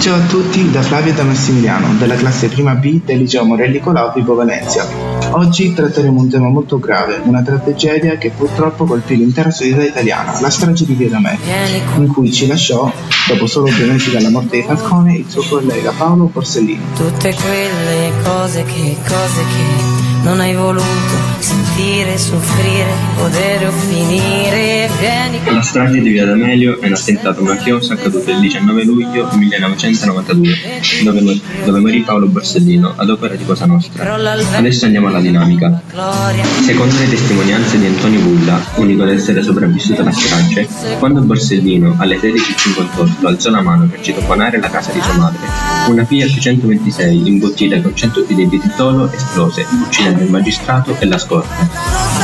Ciao a tutti da Flavio e da Massimiliano, della classe prima B del liceo Morelli Colau Vibo Valencia. Oggi tratteremo un tema molto grave, una tragedia che purtroppo colpì l'intera società italiana, la strage di Via D'Amelio, in cui ci lasciò, dopo solo 2 mesi dalla morte di Falcone, il suo collega Paolo Borsellino. Tutte quelle cose che non hai voluto sentire, soffrire, godere o finire. Vieni. La strage di Via D'Amelio è un attentato mafioso accaduto il 19 luglio 1992, dove morì Paolo Borsellino ad opera di Cosa Nostra. Adesso andiamo alla dinamica. Secondo le testimonianze di Antonio Bulla, unico ad essere sopravvissuto alla strage, quando Borsellino alle 16:58 alzò la mano per citofonare la casa di sua madre, una Fiat 126 imbottita con 100 kg di titolo esplose, uccidendo il magistrato e la scorta.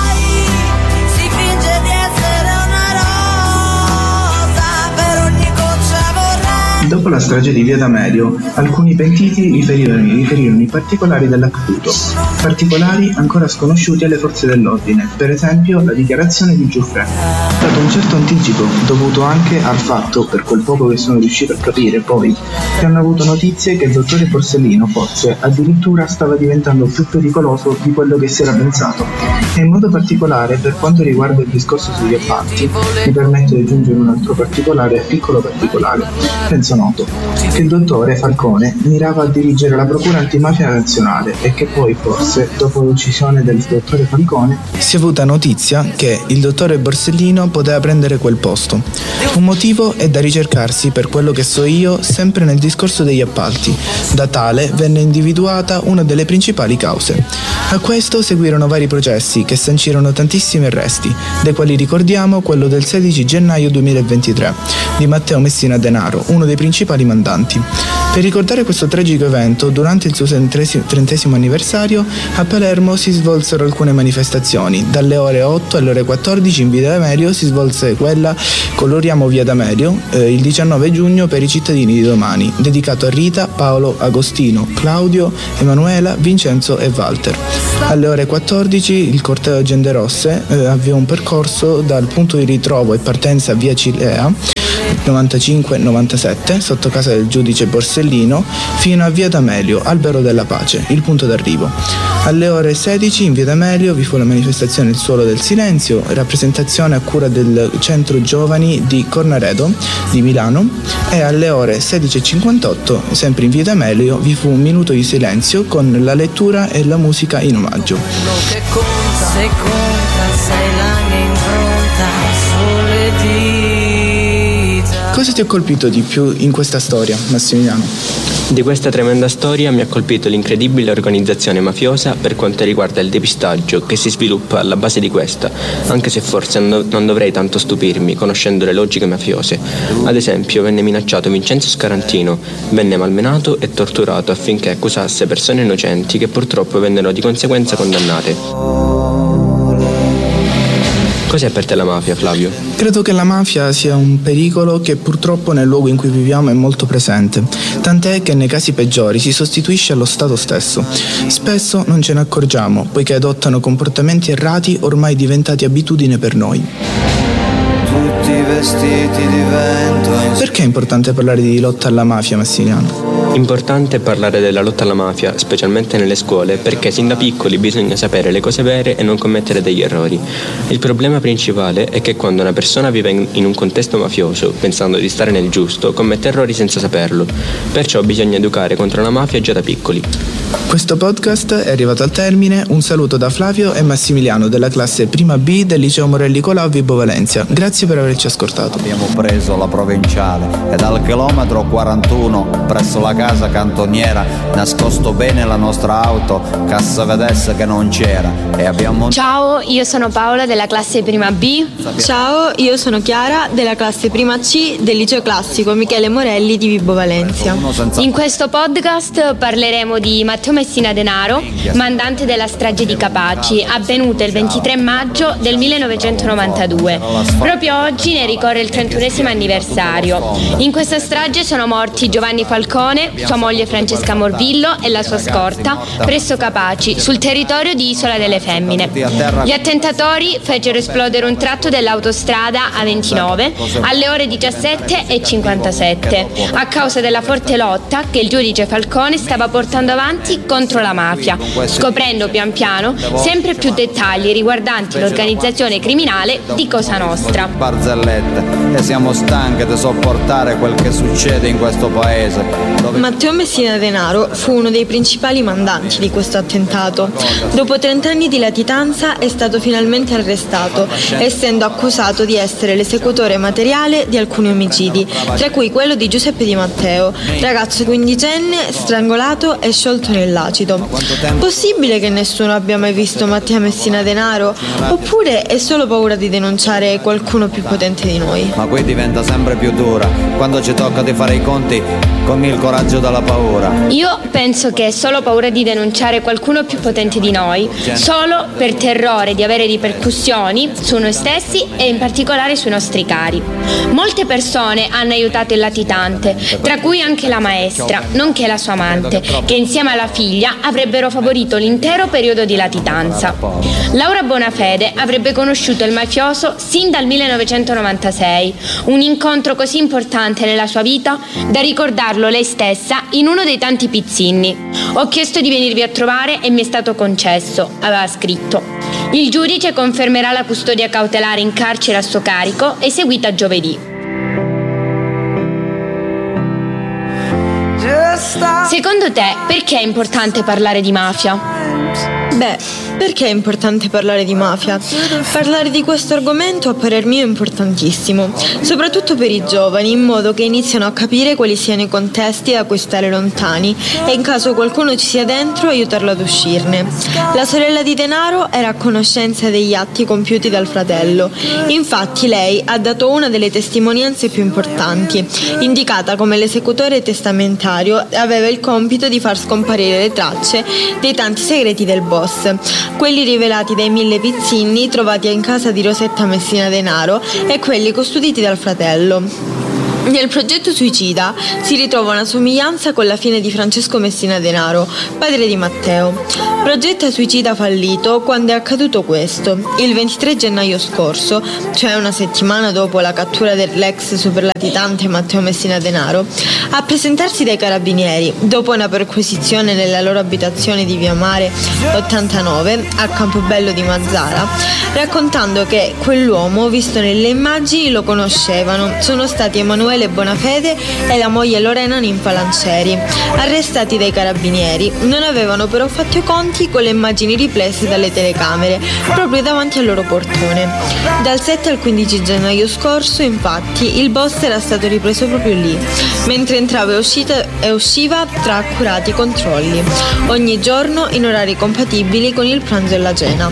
Dopo la strage di Via D'Amelio, alcuni pentiti riferirono i particolari dell'accaduto, particolari ancora sconosciuti alle forze dell'ordine, per esempio la dichiarazione di Giuffre. È stato un certo anticipo, dovuto anche al fatto, per quel poco che sono riuscito a capire poi, che hanno avuto notizie che il dottore Borsellino forse addirittura stava diventando più pericoloso di quello che si era pensato. E in modo particolare, per quanto riguarda il discorso sugli appalti, mi permetto di aggiungere un altro piccolo particolare. Penso noto, che il dottore Falcone mirava a dirigere la procura antimafia nazionale e che poi forse, dopo l'uccisione del dottore Falcone, si è avuta notizia che il dottore Borsellino poteva prendere quel posto. Un motivo è da ricercarsi, per quello che so io, sempre nel discorso degli appalti. Da tale venne individuata una delle principali cause. A questo seguirono vari processi che sancirono tantissimi arresti, dei quali ricordiamo quello del 16 gennaio 2023 di Matteo Messina Denaro, uno dei principali mandanti. Per ricordare questo tragico evento, durante il suo 30° anniversario, a Palermo si svolsero alcune manifestazioni. Dalle ore 8 alle ore 14 in Via D'Amelio si svolse quella Coloriamo Via D'Amelio, il 19 giugno per i cittadini di domani, dedicato a Rita, Paolo, Agostino, Claudio, Emanuela, Vincenzo e Walter. Alle ore 14 il corteo Genderosse avviò un percorso dal punto di ritrovo e partenza via Cilea 95-97 sotto casa del giudice Borsellino fino a Via D'Amelio, Albero della Pace, il punto d'arrivo. Alle ore 16 in Via D'Amelio vi fu la manifestazione Il Suolo del Silenzio, rappresentazione a cura del Centro Giovani di Cornaredo di Milano, e alle ore 16:58 sempre in Via D'Amelio vi fu un minuto di silenzio con la lettura e la musica in omaggio. Se conta, sei la mia impronta sulle dita. Cosa ti ha colpito di più in questa storia, Massimiliano? Di questa tremenda storia mi ha colpito l'incredibile organizzazione mafiosa per quanto riguarda il depistaggio che si sviluppa alla base di questa, anche se forse non dovrei tanto stupirmi conoscendo le logiche mafiose. Ad esempio venne minacciato Vincenzo Scarantino, venne malmenato e torturato affinché accusasse persone innocenti che purtroppo vennero di conseguenza condannate. Cos'è per te la mafia, Flavio? Credo che la mafia sia un pericolo che purtroppo nel luogo in cui viviamo è molto presente, tant'è che nei casi peggiori si sostituisce allo Stato stesso. Spesso non ce ne accorgiamo, poiché adottano comportamenti errati ormai diventati abitudine per noi. Tutti vestiti di vento. Perché è importante parlare di lotta alla mafia, Massimiliano? Importante parlare della lotta alla mafia, specialmente nelle scuole, perché sin da piccoli bisogna sapere le cose vere e non commettere degli errori. Il problema principale è che quando una persona vive in un contesto mafioso, pensando di stare nel giusto, commette errori senza saperlo. Perciò bisogna educare contro la mafia già da piccoli. Questo podcast è arrivato al termine. Un saluto da Flavio e Massimiliano della classe prima B del liceo Morelli Colau Vibo Valencia. Grazie per averci ascoltato. Abbiamo preso la provinciale e dal chilometro 41 presso la casa cantoniera nascosto bene la nostra auto, cassa vedesse che non c'era, e abbiamo... Ciao, io sono Paola della classe prima B. Ciao, io sono Chiara della classe prima C del liceo classico Michele Morelli di Vibo Valencia. In questo podcast parleremo di Matteo Messina Denaro, mandante della strage di Capaci, avvenuta il 23 maggio del 1992. Proprio oggi ne ricorre il 31esimo anniversario. In questa strage sono morti Giovanni Falcone, sua moglie Francesca Morvillo e la sua scorta presso Capaci, sul territorio di Isola delle Femmine. Gli attentatori fecero esplodere un tratto dell'autostrada A29 alle ore 17:57 a causa della forte lotta che il giudice Falcone stava portando avanti contro la mafia, scoprendo pian piano sempre più dettagli riguardanti l'organizzazione criminale di Cosa Nostra. Barzellette, e siamo stanche di sopportare quel che succede in questo paese. Matteo Messina Denaro fu uno dei principali mandanti di questo attentato. Dopo 30 anni di latitanza è stato finalmente arrestato, essendo accusato di essere l'esecutore materiale di alcuni omicidi, tra cui quello di Giuseppe Di Matteo, ragazzo quindicenne strangolato e sciolto nell'acido. Possibile che nessuno abbia mai visto Matteo Messina Denaro? Oppure è solo paura di denunciare qualcuno più potente di noi? Ma qui diventa sempre più dura quando ci tocca di fare i conti con il coraggio della paura. Io penso che è solo paura di denunciare qualcuno più potente di noi, solo per terrore di avere ripercussioni su noi stessi e in particolare sui nostri cari. Molte persone hanno aiutato il latitante, tra cui anche la maestra, nonché la sua amante, che insieme alla figlia avrebbero favorito l'intero periodo di latitanza. Laura Bonafede avrebbe conosciuto il mafioso sin dal 1996, un incontro così importante nella sua vita da ricordarlo lei stessa in uno dei tanti pizzini. Ho chiesto di venirvi a trovare e mi è stato concesso, aveva scritto. Il giudice confermerà la custodia cautelare in carcere a suo carico, eseguita giovedì. Secondo te, perché è importante parlare di mafia? Beh, perché è importante parlare di mafia? Parlare di questo argomento a parer mio è importantissimo, soprattutto per i giovani, in modo che iniziano a capire quali siano i contesti da cui stare lontani e in caso qualcuno ci sia dentro aiutarlo ad uscirne. La sorella di Denaro era a conoscenza degli atti compiuti dal fratello, infatti lei ha dato una delle testimonianze più importanti, indicata come l'esecutore testamentario aveva il compito di far scomparire le tracce dei tanti segreti del boss, quelli rivelati dai 1000 pizzini trovati in casa di Rosetta Messina Denaro e quelli custoditi dal fratello. Nel progetto suicida si ritrova una somiglianza con la fine di Francesco Messina Denaro, padre di Matteo. Progetto suicida fallito quando è accaduto questo. Il 23 gennaio scorso, cioè una settimana dopo la cattura dell'ex superlatitante Matteo Messina Denaro, a presentarsi dai carabinieri, dopo una perquisizione nella loro abitazione di Via Mare 89 a Campobello di Mazzara, raccontando che quell'uomo visto nelle immagini lo conoscevano, sono stati Emanuele Bonafede e la moglie Lorena Ninfalancieri, arrestati dai carabinieri. Non avevano però fatto i conti con le immagini riprese dalle telecamere proprio davanti al loro portone. Dal 7 al 15 gennaio scorso, infatti, il boss era stato ripreso proprio lì, mentre entrava e usciva tra accurati controlli, ogni giorno in orari compatibili con il pranzo e la cena.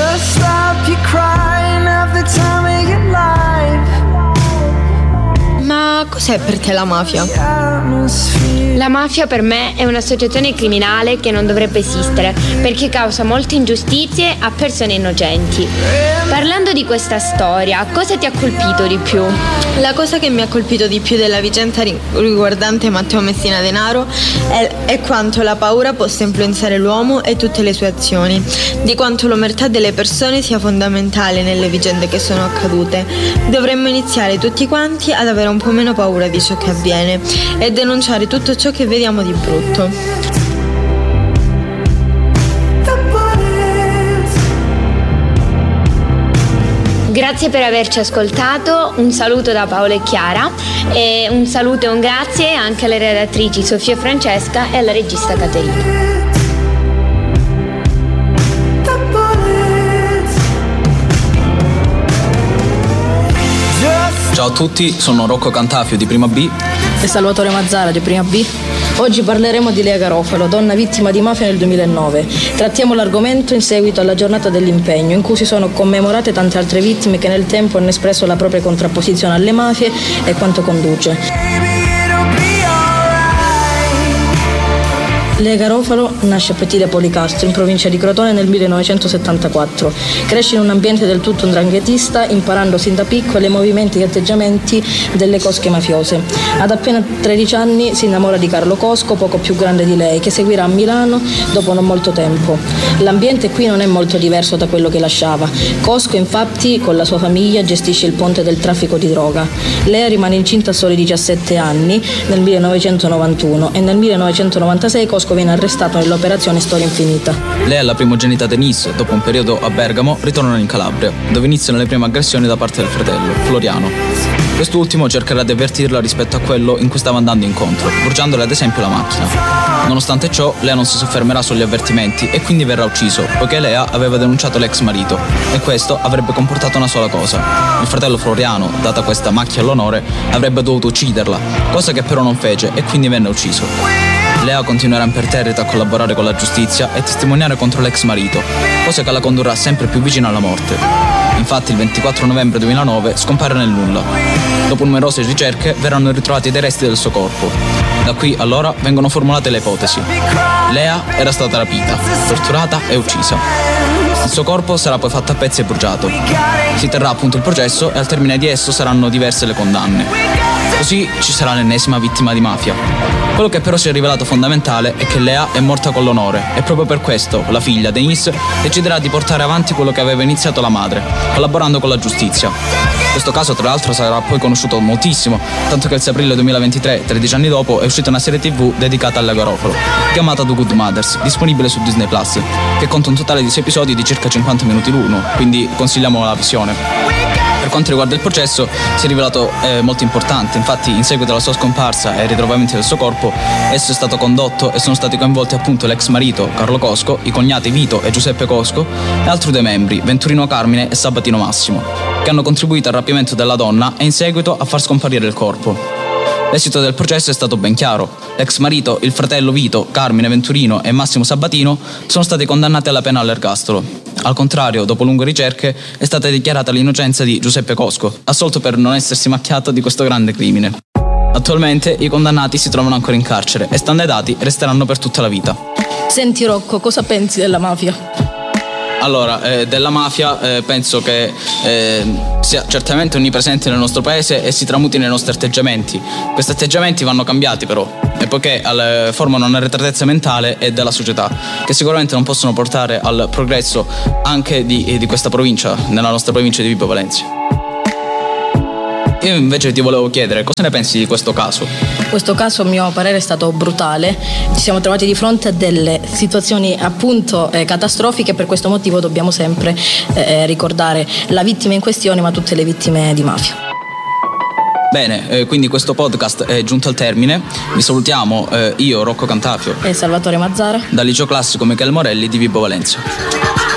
Ma cos'è per te la mafia? La mafia per me è un'associazione criminale che non dovrebbe esistere perché causa molte ingiustizie a persone innocenti. Parlando di questa storia, cosa ti ha colpito di più? La cosa che mi ha colpito di più della vicenda riguardante Matteo Messina Denaro è quanto la paura possa influenzare l'uomo e tutte le sue azioni, di quanto l'omertà delle persone sia fondamentale nelle vicende che sono accadute. Dovremmo iniziare tutti quanti ad avere un po' meno paura di ciò che avviene e denunciare tutto ciò che vediamo di brutto. Grazie per averci ascoltato, un saluto da Paolo e Chiara e un saluto e un grazie anche alle redattrici Sofia e Francesca e alla regista Caterina. Ciao a tutti, sono Rocco Cantafio di Prima B e Salvatore Mazzara di Prima B. Oggi parleremo di Lea Garofalo, donna vittima di mafia nel 2009. Trattiamo l'argomento in seguito alla giornata dell'impegno, in cui si sono commemorate tante altre vittime che nel tempo hanno espresso la propria contrapposizione alle mafie e quanto conduce. Lea Garofalo nasce a Petile Policastro, in provincia di Crotone, nel 1974. Cresce in un ambiente del tutto ndranghetista, imparando sin da piccola i movimenti e atteggiamenti delle cosche mafiose. Ad appena 13 anni si innamora di Carlo Cosco, poco più grande di lei, che seguirà a Milano dopo non molto tempo. L'ambiente qui non è molto diverso da quello che lasciava. Cosco, infatti, con la sua famiglia gestisce il ponte del traffico di droga. Lea rimane incinta a soli 17 anni nel 1991 e nel 1996 Cosco viene arrestato nell'operazione Storia Infinita. Lea e la primogenita Denise, dopo un periodo a Bergamo, ritornano in Calabria, dove iniziano le prime aggressioni da parte del fratello, Floriano. Quest'ultimo cercherà di avvertirla rispetto a quello in cui stava andando incontro, bruciandole ad esempio la macchina. Nonostante ciò, Lea non si soffermerà sugli avvertimenti e quindi verrà ucciso, poiché Lea aveva denunciato l'ex marito e questo avrebbe comportato una sola cosa. Il fratello Floriano, data questa macchia all'onore, avrebbe dovuto ucciderla, cosa che però non fece e quindi venne ucciso. Lea continuerà imperterrita a collaborare con la giustizia e testimoniare contro l'ex marito, cosa che la condurrà sempre più vicino alla morte. Infatti il 24 novembre 2009 scompare nel nulla. Dopo numerose ricerche verranno ritrovati dei resti del suo corpo. Da qui allora vengono formulate le ipotesi. Lea era stata rapita, torturata e uccisa. Il suo corpo sarà poi fatto a pezzi e bruciato. Si terrà appunto il processo e al termine di esso saranno diverse le condanne. Così ci sarà l'ennesima vittima di mafia. Quello che però si è rivelato fondamentale è che Lea è morta con l'onore e proprio per questo la figlia, Denise, deciderà di portare avanti quello che aveva iniziato la madre, collaborando con la giustizia. Questo caso tra l'altro sarà poi conosciuto moltissimo, tanto che il 6 aprile 2023, 13 anni dopo, è uscita una serie TV dedicata a Lea Garofalo, chiamata The Good Mothers, disponibile su Disney+, che conta un totale di 6 episodi di circa 50 minuti l'uno, quindi consigliamo la visione. Per quanto riguarda il processo, si è rivelato molto importante. Infatti, in seguito alla sua scomparsa e ai ritrovamenti del suo corpo, esso è stato condotto e sono stati coinvolti appunto l'ex marito Carlo Cosco, i cognati Vito e Giuseppe Cosco e altri due membri, Venturino Carmine e Sabatino Massimo, che hanno contribuito al rapimento della donna e in seguito a far scomparire il corpo. L'esito del processo è stato ben chiaro. L'ex marito, il fratello Vito, Carmine Venturino e Massimo Sabatino sono stati condannati alla pena all'ergastolo. Al contrario, dopo lunghe ricerche, è stata dichiarata l'innocenza di Giuseppe Cosco, assolto per non essersi macchiato di questo grande crimine. Attualmente i condannati si trovano ancora in carcere e, stando ai dati, resteranno per tutta la vita. Senti Rocco, cosa pensi della mafia? Allora, della mafia penso che sia certamente onnipresente nel nostro paese e si tramuti nei nostri atteggiamenti. Questi atteggiamenti vanno cambiati però, e poiché formano una arretratezza mentale e della società, che sicuramente non possono portare al progresso anche di questa provincia, nella nostra provincia di Vibo Valentia. Io invece ti volevo chiedere, cosa ne pensi di questo caso? Questo caso, a mio parere, è stato brutale. Ci siamo trovati di fronte a delle situazioni appunto catastrofiche, e per questo motivo dobbiamo sempre ricordare la vittima in questione, ma tutte le vittime di mafia. Bene, quindi questo podcast è giunto al termine. Vi salutiamo io, Rocco Cantafio e Salvatore Mazzara dal Liceo Classico Michele Morelli di Vibo Valentia.